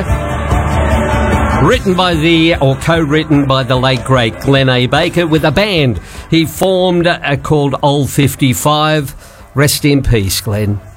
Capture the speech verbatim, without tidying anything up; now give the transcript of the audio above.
Baker. Written by the, or co-written by the late great Glenn A. Baker with a band he formed uh, called Old fifty-five. Rest in peace, Glenn.